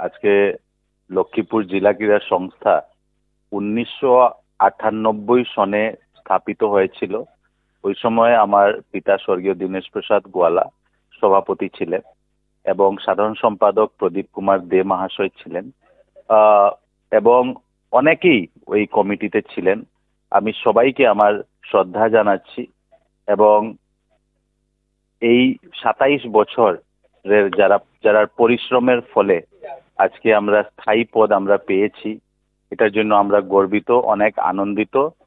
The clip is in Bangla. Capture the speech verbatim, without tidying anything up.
আজকে লক্ষ্মীপুর জেলা ক্রীড়া সংস্থা উনিশশো আটানব্বই সনে স্থাপিত হয়েছিল। ওই সময় আমার পিতা স্বর্গীয় দীনেশ প্রসাদ গোয়ালা সভাপতি ছিলেন এবং সাধারণ সম্পাদক প্রদীপ কুমার দে মহাশয় ছিলেন এবং অনেকেই ওই কমিটিতে ছিলেন। আমি সবাইকে আমার শ্রদ্ধা জানাচ্ছি এবং এই সাতাইশ বছরের যারা যারা পরিশ্রমের ফলে আজকে আমরা স্থায়ী পদ আমরা পেয়েছি, এটার জন্য আমরা গর্বিত, অনেক আনন্দিত।